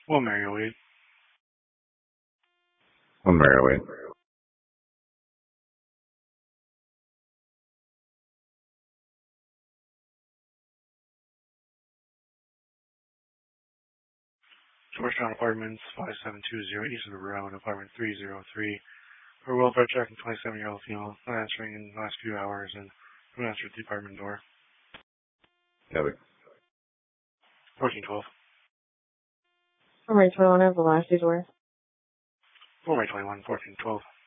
Well, Mary Wade. One Mary. Georgetown Apartments, 5720 East River Road, Apartment 303. For welfare checking 27-year-old female, not answering in the last few hours, and who answered the apartment door. Copy. 1412. All right, 21 of the last days were. 4 by 21, 1412.